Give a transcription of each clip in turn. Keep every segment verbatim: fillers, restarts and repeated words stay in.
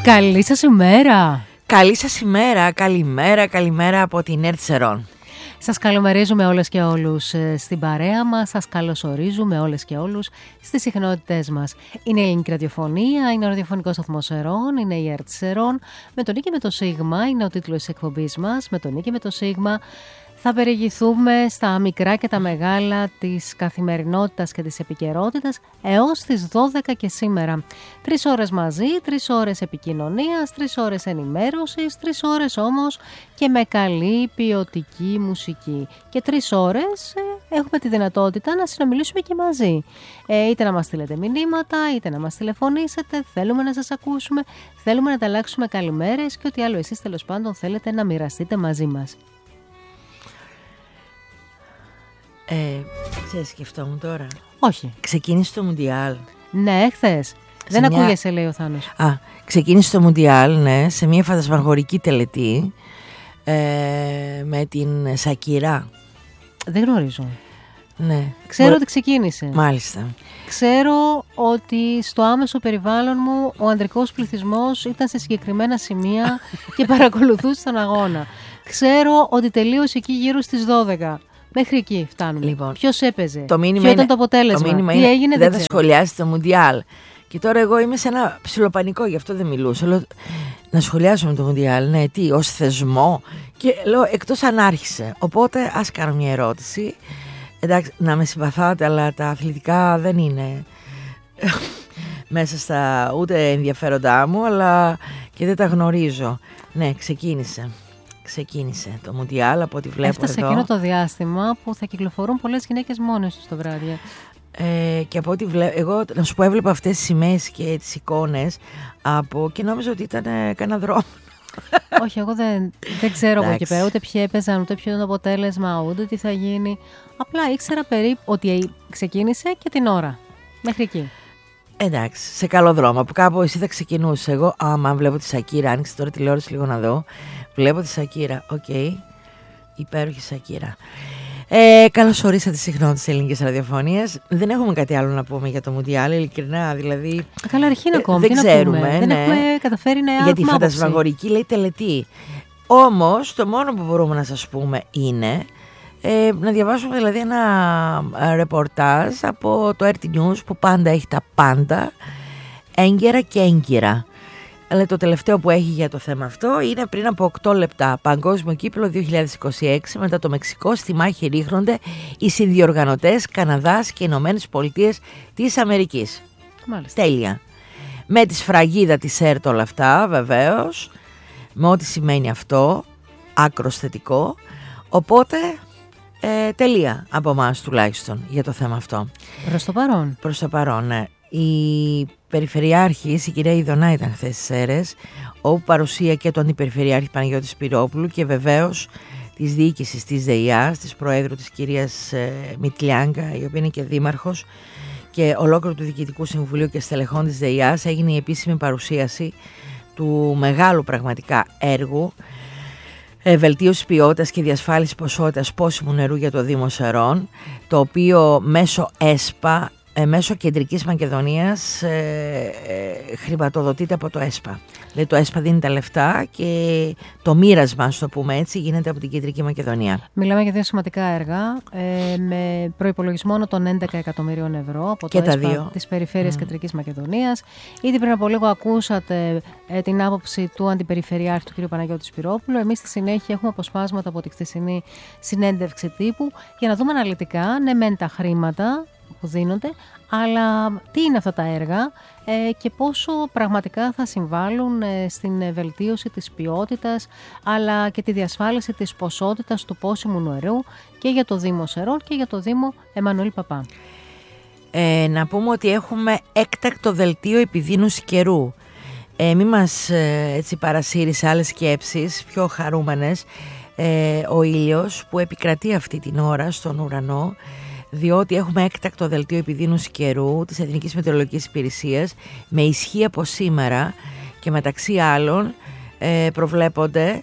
Καλή σας ημέρα. Καλή σας ημέρα, καλημέρα, καλημέρα από την Ερτ Σερών. Σας καλημερίζουμε όλες και όλους στην παρέα μας, σας καλωσορίζουμε όλες και όλους στις συχνότητές μας. Είναι η ελληνική ραδιοφωνία, είναι ο ραδιοφωνικός σταθμός Σερών, είναι η Ερτ Σερών. Με τον Νίκη με το Σίγμα είναι ο τίτλος της εκπομπής μας. Με τον Νίκη με το Σίγμα θα περιηγηθούμε στα μικρά και τα μεγάλα της καθημερινότητας και της επικαιρότητας έως τις δώδεκα και σήμερα. Τρεις ώρες μαζί, τρεις ώρες επικοινωνίας, τρεις ώρες ενημέρωσης, τρεις ώρες όμως και με καλή ποιοτική μουσική. Και τρεις ώρες ε, έχουμε τη δυνατότητα να συνομιλήσουμε και μαζί. Ε, είτε να μας στείλετε μηνύματα, είτε να μας τηλεφωνήσετε, θέλουμε να σας ακούσουμε, θέλουμε να ανταλλάξουμε καλημέρες και ό,τι άλλο εσείς τέλος πάντων θέλετε να μοιραστείτε μαζί μας. Ε, ξέρεις, σκεφτόμουν τώρα. Όχι. Ξεκίνησε το Μουντιάλ. Ναι, χθες. Δεν μια... ακούγεσαι, λέει ο Θάνος. Α, ξεκίνησε το Μουντιάλ, ναι, σε μια φαντασμαγορική τελετή ε, με την Σακυρά. Δεν γνωρίζω. Ναι. Ξέρω Μπο... ότι ξεκίνησε. Μάλιστα. Ξέρω ότι στο άμεσο περιβάλλον μου ο ανδρικός πληθυσμός ήταν σε συγκεκριμένα σημεία και παρακολουθούσε τον αγώνα. Ξέρω ότι τελείωσε εκεί γύρω στις δώδεκα. Μέχρι εκεί φτάνουμε. Λοιπόν, ποιος έπαιζε, το ποιο ήταν είναι, το αποτέλεσμα, το τι είναι, έγινε, δεν θα σχολιάσει το Μουντιάλ. Και τώρα εγώ είμαι σε ένα ψιλοπανικό, γι' αυτό δεν μιλούσα. Λέω, να σχολιάσουμε το Μουντιάλ, ναι, τι, ως θεσμό. Και λέω, εκτός αν άρχισε. Οπότε ας κάνω μια ερώτηση. Εντάξει, να με συμπαθάτε, αλλά τα αθλητικά δεν είναι μέσα στα ούτε ενδιαφέροντά μου, αλλά και δεν τα γνωρίζω. Ναι, ξεκίνησε. Ξεκίνησε το Μουντιάλ από ό,τι βλέπω. Έφτασε εδώ. εκείνο το διάστημα που θα κυκλοφορούν πολλές γυναίκες μόνες τους το βράδυ. Ε, και από ό,τι βλέπω, εγώ να σου πω, έβλεπα αυτές τις σημαίες και τις εικόνες από, και νόμιζα ότι ήταν ε, κανένα δρόμο. Όχι, εγώ δεν, δεν ξέρω από εκεί πέρα ούτε ποιοι έπαιζαν, ούτε ποιο είναι το αποτέλεσμα, ούτε τι θα γίνει. Απλά ήξερα περίπου ότι ξεκίνησε και την ώρα. Μέχρι εκεί. Εντάξει, σε καλό δρόμο. Από κάπου εσύ θα ξεκινούσε. Εγώ, άμα βλέπω τη Σακύρα, άνοιξε τώρα τηλεόραση λίγο να δω. Βλέπω τη Σακύρα. Οκ. Okay. Υπέροχη Σακύρα. Ε, καλώς ορίσατε συχνότητα της ελληνικής ραδιοφωνίας. Δεν έχουμε κάτι άλλο να πούμε για το Μουντιάλ, ειλικρινά. Δηλαδή. Καλά, αρχή είναι ακόμη. Δεν ξέρουμε. Ναι. Δεν έχουμε καταφέρει να έχουμε. Γιατί η φαντασμαγορική λέει τελετή. Όμως, το μόνο που μπορούμε να σας πούμε είναι. Ε, να διαβάσουμε δηλαδή ένα ρεπορτάζ από το Ερτ News που πάντα έχει τα πάντα έγκαιρα και έγκυρα. Αλλά το τελευταίο που έχει για το θέμα αυτό είναι πριν από οκτώ λεπτά. Παγκόσμιο κύπελλο δύο χιλιάδες είκοσι έξι, μετά το Μεξικό στη μάχη ρίχνονται οι συνδιοργανωτές Καναδάς και Ηνωμένες Πολιτείες της Αμερικής. Μάλιστα. Τέλεια. Με τη σφραγίδα της ΕΡΤ όλα αυτά βεβαίως, με ό,τι σημαίνει αυτό, άκρος θετικό. Οπότε ε, τελεία από εμάς τουλάχιστον για το θέμα αυτό. Προς το παρόν. Προς το παρόν, ναι. Η Περιφερειάρχης, η κυρία Ιδωνά ήταν χθες στις Σέρρες, όπου παρουσία και του Αντιπεριφερειάρχη Παναγιώτη Σπυρόπουλου και βεβαίως της διοίκησης της ΔΕΙΑ, της Προέδρου της κυρίας ε, Μητλιάγκα, η οποία είναι και δήμαρχος, και ολόκληρου του Διοικητικού Συμβουλίου και στελεχών της ΔΕΙΑ, έγινε η επίσημη παρουσίαση του μεγάλου πραγματικά έργου ε, βελτίωση ποιότητας και διασφάλιση ποσότητας πόσιμου νερού για το Δήμο Σερών, το οποίο μέσω ΕΣΠΑ, Ε, μέσω Κεντρικής Μακεδονίας ε, ε, χρηματοδοτείται από το ΕΣΠΑ. Δηλαδή το ΕΣΠΑ δίνει τα λεφτά και το μοίρασμα, ας το πούμε έτσι, γίνεται από την Κεντρική Μακεδονία. Μιλάμε για δύο σημαντικά έργα ε, με προϋπολογισμό των έντεκα εκατομμυρίων ευρώ από και το τα ΕΣΠΑ δύο. της Περιφέρειας mm. Κεντρικής Μακεδονίας. Ήδη πριν από λίγο ακούσατε ε, την άποψη του Αντιπεριφερειάρχη του κ. Παναγιώτη Σπυρόπουλου. Εμείς στη συνέχεια έχουμε αποσπάσματα από τη χθεσινή συνέντευξη τύπου για να δούμε αναλυτικά, ναι μεν τα χρήματα που δίνονται, αλλά τι είναι αυτά τα έργα ε, και πόσο πραγματικά θα συμβάλλουν ε, στην βελτίωση της ποιότητας αλλά και τη διασφάλιση της ποσότητας του πόσιμου νερού και για το Δήμο Σερών και για το Δήμο Εμμανουήλ Παπά. Ε, να πούμε ότι έχουμε έκτακτο δελτίο επιδείνωση καιρού. Ε, μη μας ε, έτσι παρασύρει σε άλλες σκέψεις πιο χαρούμενες ε, ο ήλιος που επικρατεί αυτή την ώρα στον ουρανό, διότι έχουμε έκτακτο δελτίο επιδείνωση καιρού της Εθνικής Μετεωρολογικής Υπηρεσίας με ισχύ από σήμερα και μεταξύ άλλων ε, προβλέπονται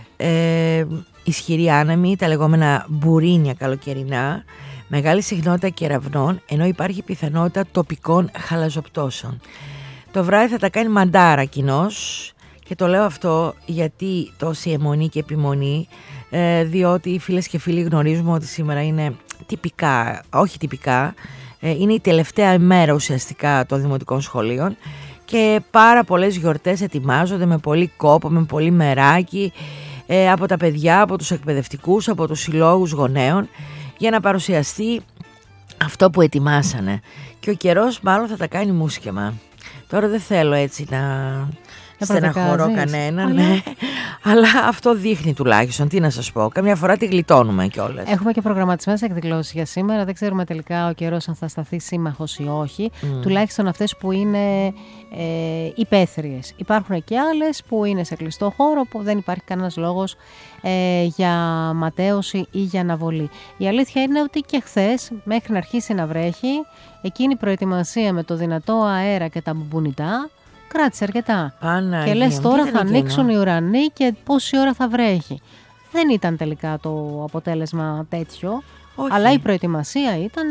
ε, ισχυροί άνεμοι, τα λεγόμενα μπουρίνια καλοκαιρινά, μεγάλη συχνότητα κεραυνών, ενώ υπάρχει πιθανότητα τοπικών χαλαζοπτώσεων. Το βράδυ θα τα κάνει μαντάρα κοινώς. Και το λέω αυτό γιατί τόση αιμονή και επιμονή, ε, διότι οι φίλες και φίλοι γνωρίζουμε ότι σήμερα είναι τυπικά, όχι τυπικά, ε, είναι η τελευταία ημέρα ουσιαστικά των δημοτικών σχολείων και πάρα πολλές γιορτές ετοιμάζονται με πολύ κόπο, με πολύ μεράκι, ε, από τα παιδιά, από τους εκπαιδευτικούς, από τους συλλόγους γονέων, για να παρουσιαστεί αυτό που ετοιμάσανε. Και ο καιρός μάλλον θα τα κάνει μουσκεμα. Τώρα δεν θέλω έτσι να... στεναχωρώ κανέναν, ναι. Αλλά αυτό δείχνει τουλάχιστον. Τι να σας πω, καμιά φορά τη γλιτώνουμε κιόλας. Έχουμε και προγραμματισμένες εκδηλώσεις για σήμερα. Δεν ξέρουμε τελικά ο καιρός αν θα σταθεί σύμμαχος ή όχι. Mm. Τουλάχιστον αυτές που είναι ε, υπαίθριες. Υπάρχουν και άλλες που είναι σε κλειστό χώρο, που δεν υπάρχει κανένας λόγος ε, για ματέωση ή για αναβολή. Η αλήθεια είναι ότι και χθες, μέχρι να αρχίσει να βρέχει, εκείνη η προετοιμασία με το δυνατό αέρα και τα μπουνιτά κράτησε αρκετά. Παναγία, και λες τώρα θα ανοίξουν οι ουρανοί και πόση ώρα θα βρέχει. Δεν ήταν τελικά το αποτέλεσμα τέτοιο. Όχι. Αλλά η προετοιμασία ήταν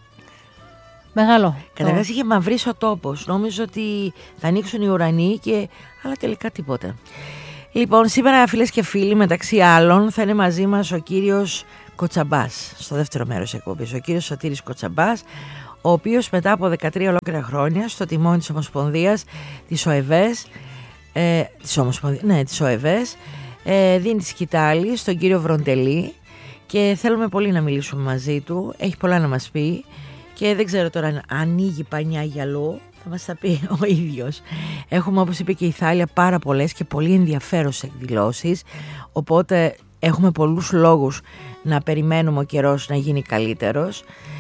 μεγάλο. Καταρχάς είχε μαυρίσει ο τόπος. Νόμιζα ότι θα ανοίξουν οι ουρανοί, και... αλλά τελικά τίποτα. Λοιπόν, σήμερα φίλες και φίλοι, μεταξύ άλλων θα είναι μαζί μας ο κύριος Κοτσαμπάς, στο δεύτερο μέρος της εκπομπής. Ο κύριος Σωτήρης Κοτσαμπάς, ο οποίος μετά από δεκατρία ολόκληρα χρόνια στο τιμόνι της Ομοσπονδίας της ΟΕΒΕΣ, ε, της Ομοσπονδίας, ναι, της ΟΕΒΕΣ, ε, δίνει τη σκητάλη στον κύριο Βροντελή και θέλουμε πολύ να μιλήσουμε μαζί του. Έχει πολλά να μας πει και δεν ξέρω τώρα αν ανοίγει πανιά γυαλού, θα μας τα πει ο ίδιος. Έχουμε, όπως είπε και η Θάλια, πάρα πολλές και πολύ ενδιαφέρουσες εκδηλώσεις, οπότε έχουμε πολλούς λόγους να περιμένουμε ο καιρός να γίνει καλύτερος.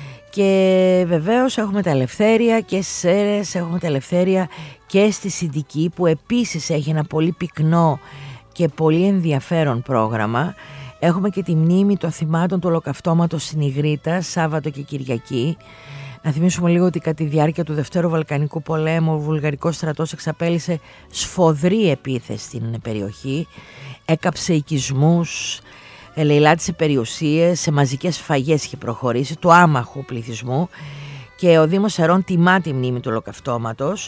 Και βεβαίως έχουμε τα Ελευθέρια και στις Σέρρες, έχουμε τα Ελευθέρια και στη Συντική, που επίσης έχει ένα πολύ πυκνό και πολύ ενδιαφέρον πρόγραμμα. Έχουμε και τη μνήμη των θυμάτων του ολοκαυτώματος στην Ιγρήτα, Σάββατο και Κυριακή. Να θυμίσουμε λίγο ότι κατά τη διάρκεια του Δευτέρου Βαλκανικού Πολέμου ο βουλγαρικός στρατός εξαπέλυσε σφοδρή επίθεση στην περιοχή, έκαψε οικισμούς, ελεηλάτησε περιουσίες, σε μαζικές σφαγές είχε προχωρήσει του άμαχου πληθυσμού, και ο Δήμος Σερών τιμά τη μνήμη του ολοκαυτώματος.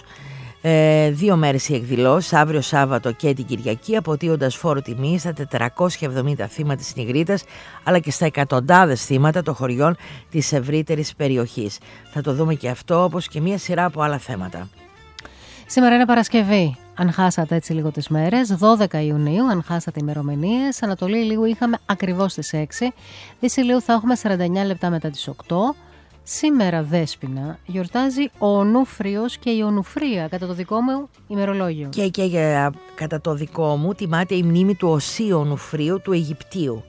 Ε, δύο μέρες οι εκδηλώσεις, αύριο Σάββατο και την Κυριακή, αποτείοντας φόρο τιμή στα τετρακόσια εβδομήντα θύματα της Ιγρήτας, αλλά και στα εκατοντάδες θύματα των χωριών της ευρύτερης περιοχής. Θα το δούμε και αυτό, όπως και μία σειρά από άλλα θέματα. Σήμερα είναι Παρασκευή. Αν χάσατε έτσι λίγο τις μέρες, δώδεκα Ιουνίου, αν χάσατε ημερομηνίες, Ανατολή Ηλίου είχαμε ακριβώς στις έξι, Δύση Ηλίου θα έχουμε σαράντα εννιά λεπτά μετά τις οκτώ. Σήμερα, Δέσποινα, γιορτάζει ο Ονούφριος και η Ονουφρία, κατά το δικό μου ημερολόγιο. Και, και για, κατά το δικό μου τιμάται η μνήμη του Οσίου Ονουφρίου του Αιγυπτίου.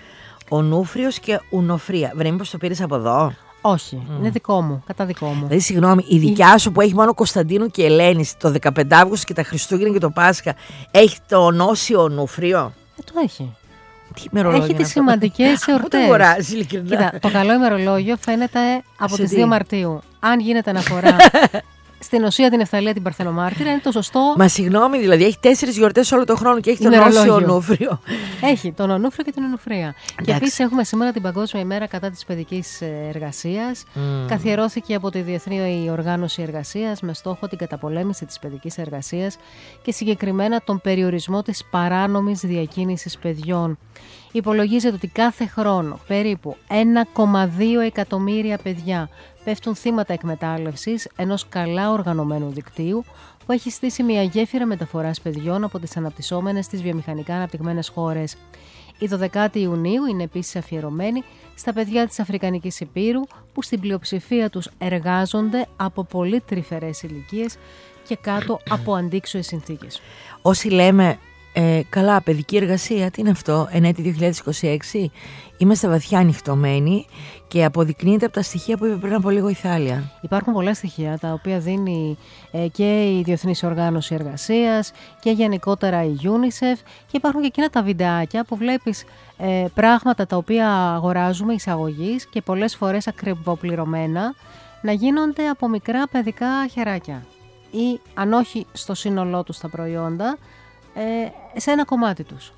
Ονούφριος και Ουνοφρία. Βρε, μήπως το πήρες από εδώ? Όχι, mm. είναι δικό μου, κατά δικό μου. Δηλαδή, συγγνώμη, η δικιά η... σου που έχει μόνο Κωνσταντίνου και Ελένη το δεκαπέντε Αυγούστου και τα Χριστούγεννα και το Πάσχα, έχει το Οσίο Ονούφριο? Ε, το έχει. Τι ημερολόγιο? Έχει τις σημαντικές εορτές. Πού το αγοράζει, ειλικρινά? Κοίτα, το καλό ημερολόγιο φαίνεται από τις δύο Μαρτίου. Αν γίνεται αναφορά στην Οσία, την Ευθαλία, την Παρθενομάρτυρα, είναι το σωστό. Μα συγγνώμη, δηλαδή έχει τέσσερις γιορτές όλο τον χρόνο και έχει τον Οσίο Ονούφριο. Έχει τον Ονούφριο και την Ονουφρία. Και επίσης έχουμε σήμερα την Παγκόσμια ημέρα κατά της παιδικής εργασίας. Mm. Καθιερώθηκε από τη Διεθνή Οργάνωση Εργασίας με στόχο την καταπολέμηση της παιδικής εργασίας και συγκεκριμένα τον περιορισμό της παράνομης διακίνησης παιδιών. Υπολογίζεται ότι κάθε χρόνο περίπου ένα κόμμα δύο εκατομμύρια παιδιά πέφτουν θύματα εκμετάλλευσης ενός καλά οργανωμένου δικτύου που έχει στήσει μια γέφυρα μεταφοράς παιδιών από τις αναπτυσσόμενες στις βιομηχανικά αναπτυγμένες χώρες. Η δωδεκάτη Ιουνίου είναι επίσης αφιερωμένη στα παιδιά της Αφρικανικής Ηπείρου, που στην πλειοψηφία τους εργάζονται από πολύ τρυφερές ηλικίες και κάτω από αντίξωες συνθήκες. Όσοι λέμε Ε, καλά, παιδική εργασία, τι είναι αυτό, εν έτη δύο χιλιάδες είκοσι έξι, είμαστε βαθιά ανοιχτωμένοι και αποδεικνύεται από τα στοιχεία που είπε πριν από λίγο η Θάλια. Υπάρχουν πολλά στοιχεία τα οποία δίνει ε, και η Διεθνής Οργάνωση Εργασίας και γενικότερα η UNICEF, και υπάρχουν και εκείνα τα βιντεάκια που βλέπεις ε, πράγματα τα οποία αγοράζουμε εισαγωγής και πολλές φορές ακριβοπληρωμένα να γίνονται από μικρά παιδικά χεράκια, ή αν όχι στο σύνολό τους τα προϊόντα, Ε, σε ένα κομμάτι τους.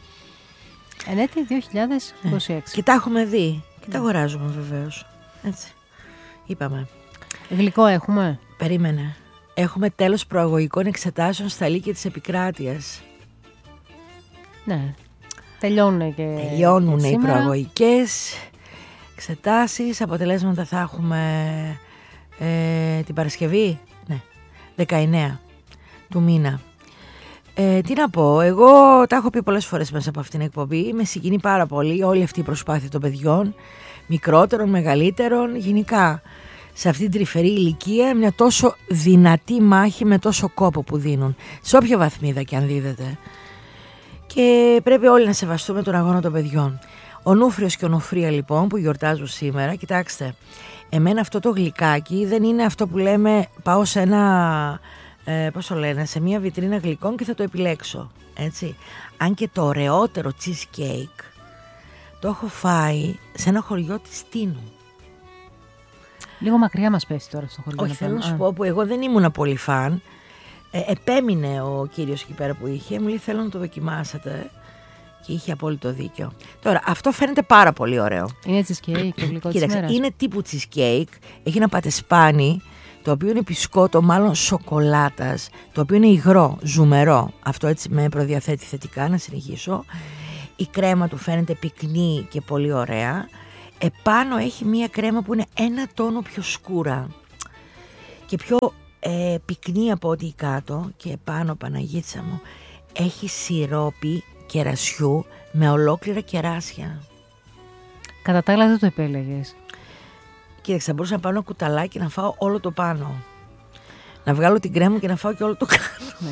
Εν έτη δύο χιλιάδες είκοσι έξι. Ε, και τα έχουμε δει. Και τα αγοράζουμε βεβαίως. Έτσι. Είπαμε. Γλυκό έχουμε. Περίμενε. Έχουμε τέλος προαγωγικών εξετάσεων στα Λύκεια της Επικράτειας. Ναι, τελειώνουν και Τελειώνουν και οι σήμερα. προαγωγικές εξετάσεις. Αποτελέσματα θα έχουμε ε, την Παρασκευή, ναι, δεκαεννέα του μήνα. Ε, τι να πω, εγώ τα έχω πει πολλές φορές μέσα από αυτήν την εκπομπή. Με συγκινεί πάρα πολύ όλη αυτή η προσπάθεια των παιδιών, μικρότερων, μεγαλύτερων, γενικά σε αυτή την τρυφερή ηλικία, μια τόσο δυνατή μάχη με τόσο κόπο που δίνουν, σε όποια βαθμίδα και αν δίδεται. Και πρέπει όλοι να σεβαστούμε τον αγώνα των παιδιών. Ο Νούφριος και ο Νουφρία λοιπόν που γιορτάζουν σήμερα, κοιτάξτε, εμένα αυτό το γλυκάκι δεν είναι αυτό που λέμε πάω σε ένα, ε, πώς το λένε, σε μια βιτρίνα γλυκών και θα το επιλέξω, έτσι. Αν και το ωραιότερο cheesecake το έχω φάει σε ένα χωριό της Τίνου. Λίγο μακριά μας πέσει τώρα στο χωριό. Όχι, θέλω να σου πω που εγώ δεν ήμουν πολύ φαν. Ε, επέμεινε ο κύριος εκεί πέρα που είχε, μου λέει θέλω να το δοκιμάσετε και είχε απόλυτο δίκιο. Τώρα αυτό φαίνεται πάρα πολύ ωραίο. Είναι cheesecake το γλυκό της ημέρας. Είναι τύπου cheesecake, έχει ένα πατεσπάνι το οποίο είναι πισκότο μάλλον σοκολάτας, το οποίο είναι υγρό, ζουμερό, αυτό έτσι με προδιαθέτει θετικά, να συνεχίσω. Η κρέμα του φαίνεται πυκνή και πολύ ωραία. Επάνω έχει μία κρέμα που είναι ένα τόνο πιο σκούρα και πιο ε, πυκνή από ό,τι κάτω, και επάνω, Παναγίτσα μου, έχει σιρόπι κερασιού με ολόκληρα κεράσια. Κατά τα άλλα δεν το επέλεγες. Κοίταξε, θα μπορούσα να πάω ένα κουταλάκι να φάω όλο το πάνω. Να βγάλω την κρέμα και να φάω και όλο το κάτω.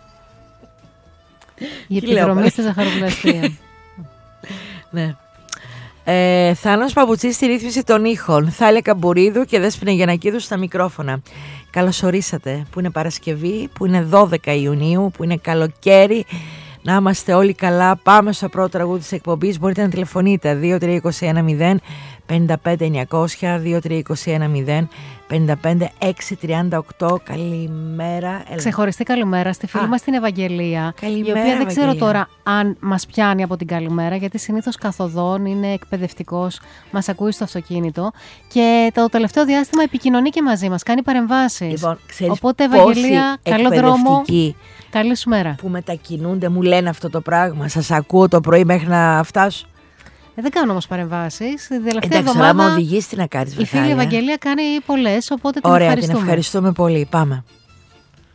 Η επιδρομή στη ζαχαροπλαστεία. Ναι. Ε, Θάνος Παπουτσής στη ρύθμιση των ήχων, Θάλια Καμπουρίδου και Δέσποινα Γιαννακίδου στα μικρόφωνα. Καλωσορίσατε, που είναι Παρασκευή, που είναι δώδεκα Ιουνίου, που είναι καλοκαίρι. Να είμαστε όλοι καλά. Πάμε στο πρώτο τραγούδι της εκπομπής. Μπορείτε να τηλεφωνείτε δύο τρία είκοσι ένα μηδέν πενήντα πέντε εννιακόσια, δύο τρία είκοσι ένα μηδέν πενήντα πέντε έξι τριάντα οκτώ. Καλημέρα. Ξεχωριστή καλημέρα στη φίλη μας την Ευαγγελία. Καλημέρα, η οποία δεν ξέρω Ευαγγελία. τώρα αν μας πιάνει από την καλημέρα, γιατί συνήθως καθοδόν είναι εκπαιδευτικός, μας ακούει στο αυτοκίνητο και το τελευταίο διάστημα επικοινωνεί και μαζί μας, κάνει παρεμβάσεις. Λοιπόν, ξέρεις οπότε, Ευαγγελία, καλό δρόμο. Καλή σου μέρα. Που μετακινούνται, μου λένε αυτό το πράγμα. Σας ακούω το πρωί μέχρι να φτάσω. Ε, δεν κάνω όμως παρεμβάσεις. Την τελευταία Εντάξει, αλλά εβδομάδα με οδηγείς τι να κάνεις, η φίλη Ευαγγελία κάνει πολλές, οπότε την Ωραία, ευχαριστούμε. την ευχαριστούμε πολύ. Πάμε.